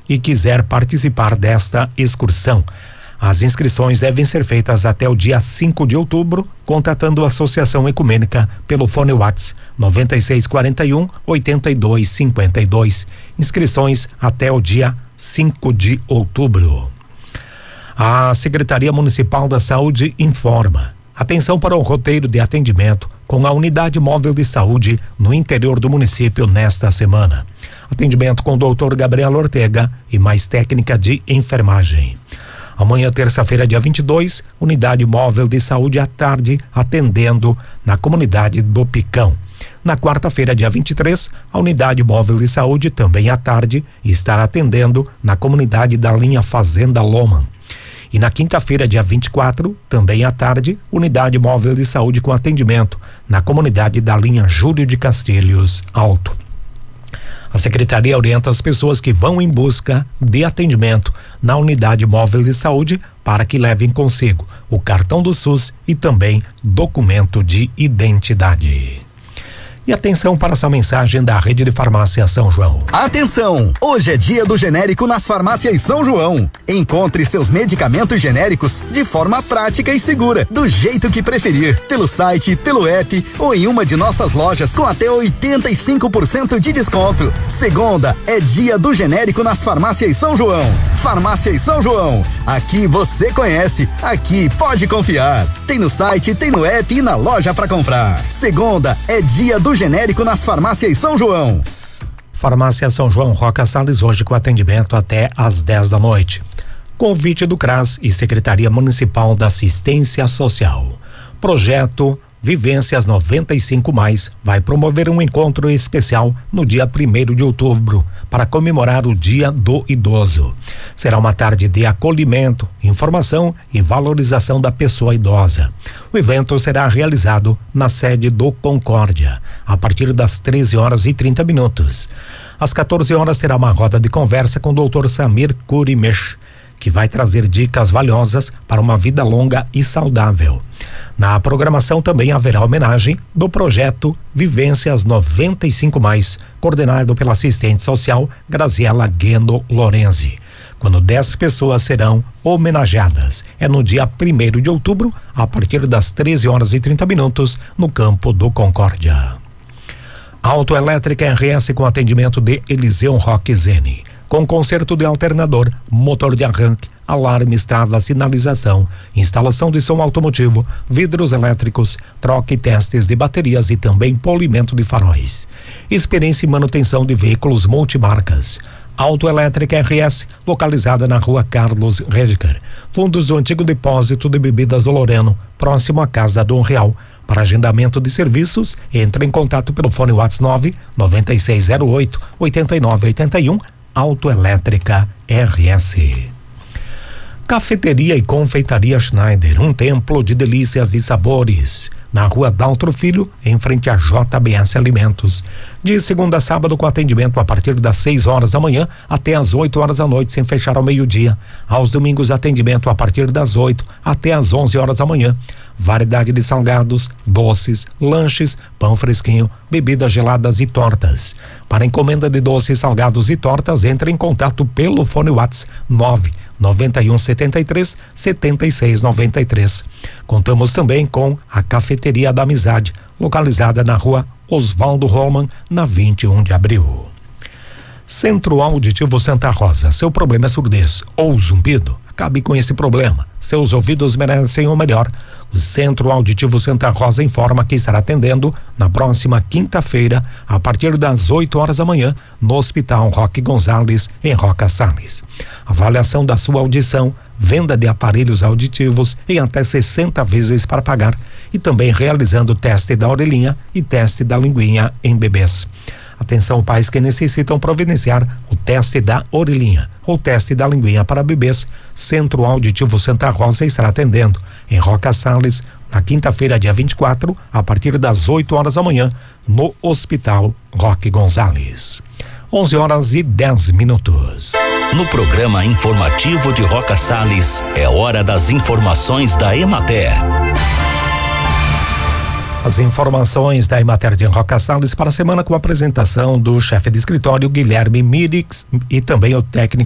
e quiser participar desta excursão. As inscrições devem ser feitas até o dia 5 de outubro, contatando a Associação Ecumênica pelo fone WhatsApp 9641-8252. Inscrições até o dia 5 de outubro. A Secretaria Municipal da Saúde informa: atenção para o roteiro de atendimento com a Unidade Móvel de Saúde no interior do município nesta semana. Atendimento com o Dr. Gabriel Ortega e mais técnica de enfermagem. Amanhã, terça-feira, dia 22, Unidade Móvel de Saúde à tarde, atendendo na comunidade do Picão. Na quarta-feira, dia 23, a Unidade Móvel de Saúde, também à tarde, estará atendendo na comunidade da linha Fazenda Loman. E na quinta-feira, dia 24, também à tarde, Unidade Móvel de Saúde com atendimento na comunidade da linha Júlio de Castilhos Alto. A Secretaria orienta as pessoas que vão em busca de atendimento na Unidade Móvel de Saúde para que levem consigo o cartão do SUS e também documento de identidade. E atenção para essa mensagem da Rede de Farmácia São João. Atenção! Hoje é dia do genérico nas farmácias São João. Encontre seus medicamentos genéricos de forma prática e segura, do jeito que preferir, pelo site, pelo app ou em uma de nossas lojas com até 85% de desconto. Segunda é dia do genérico nas farmácias São João. Farmácias São João. Aqui você conhece, aqui pode confiar. Tem no site, tem no app e na loja para comprar. Segunda é dia do genérico nas farmácias São João. Farmácia São João Roca Salles, hoje com atendimento até às 10 da noite. Convite do CRAS e Secretaria Municipal da Assistência Social. Projeto Vivências 95+, vai promover um encontro especial no dia 1º de outubro para comemorar o Dia do Idoso. Será uma tarde de acolhimento, informação e valorização da pessoa idosa. O evento será realizado na sede do Concórdia, a partir das 13h30. Às 14h terá uma roda de conversa com o Dr. Samir Kurimesh, que vai trazer dicas valiosas para uma vida longa e saudável. Na programação também haverá homenagem do projeto Vivências 95+, coordenado pela assistente social Graziela Gueno Lorenzi, quando 10 pessoas serão homenageadas. É no dia 1º de outubro, a partir das 13h30, no campo do Concórdia. Autoelétrica RS com atendimento de Eliseu Roque Zene, com conserto de alternador, motor de arranque, alarmes, travas, sinalização, instalação de som automotivo, vidros elétricos, troca e testes de baterias e também polimento de faróis. Experiência e manutenção de veículos multimarcas. Autoelétrica RS, localizada na rua Carlos Rediger, fundos do antigo depósito de bebidas do Loreno, próximo à Casa do Real. Para agendamento de serviços, entre em contato pelo fone WhatsApp 99608-8981, Autoelétrica RS. Cafeteria e Confeitaria Schneider, um templo de delícias e sabores, na rua Daltro Filho, em frente a JBS Alimentos. De segunda a sábado com atendimento a partir das 6h da manhã até as 8h da noite, sem fechar ao meio-dia. Aos domingos, atendimento a partir das 8 até as 11h da manhã. Variedade de salgados, doces, lanches, pão fresquinho, bebidas geladas e tortas. Para encomenda de doces, salgados e tortas, entre em contato pelo fone WhatsApp 99173-7693. Contamos também com a Cafeteria da Amizade, localizada na rua Oswaldo Roman, na 21 de abril. Centro Auditivo Santa Rosa, seu problema é surdez ou zumbido? Acabe com esse problema. Seus ouvidos merecem o melhor. O Centro Auditivo Santa Rosa informa que estará atendendo na próxima quinta-feira, a partir das 8h da manhã, no Hospital Roque Gonzalez, em Roca Salles. Avaliação da sua audição, venda de aparelhos auditivos em até 60 vezes para pagar e também realizando teste da orelhinha e teste da linguinha em bebês. Atenção, pais que necessitam providenciar o teste da orelhinha ou teste da linguinha para bebês. Centro Auditivo Santa Rosa estará atendendo em Roca Salles na quinta-feira, dia 24, a partir das 8h da manhã, no Hospital Roque Gonzalez. 11h10. No programa informativo de Roca Salles, é hora das informações da Emater. As informações da Emater de Roca Salles para a semana, com a apresentação do chefe de escritório Guilherme Mirix e também o técnico